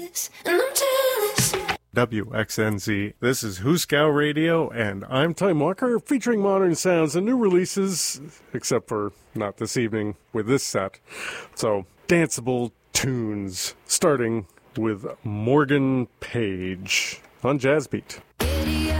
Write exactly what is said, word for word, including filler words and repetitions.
W X N Z. This is Hooskow Radio, and I'm Time Walker, featuring modern sounds and new releases, except for not this evening with this set. So, danceable tunes, starting with Morgan Page on Jazz Beat. Idiot.